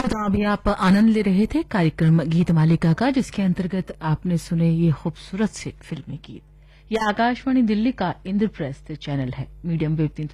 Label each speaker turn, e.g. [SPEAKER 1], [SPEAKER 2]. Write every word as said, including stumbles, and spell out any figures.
[SPEAKER 1] श्रोता, अभी आप आनंद ले रहे थे कार्यक्रम गीत मालिका का, जिसके अंतर्गत आपने सुने ये खूबसूरत से फिल्मी गीत। यह आकाशवाणी दिल्ली का इंद्रप्रस्थ चैनल है। Medium wave